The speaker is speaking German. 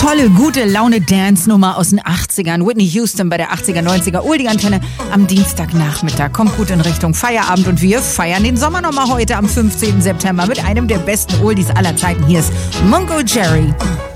tolle, gute Laune-Dance-Nummer aus den 80ern. Whitney Houston bei der 80er, 90er Oldie-Antenne am Dienstagnachmittag. Kommt gut in Richtung Feierabend und wir feiern den Sommer nochmal heute am 15. September mit einem der besten Oldies aller Zeiten. Hier ist Mungo Jerry.